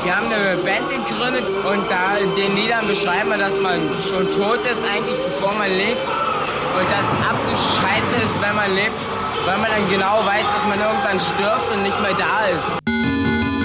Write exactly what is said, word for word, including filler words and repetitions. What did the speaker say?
Wir haben eine Band gegründet und da in den Liedern beschreiben wir, dass man schon tot ist eigentlich, bevor man lebt. Und dass absolut scheiße ist, wenn man lebt, weil man dann genau weiß, dass man irgendwann stirbt und nicht mehr da ist.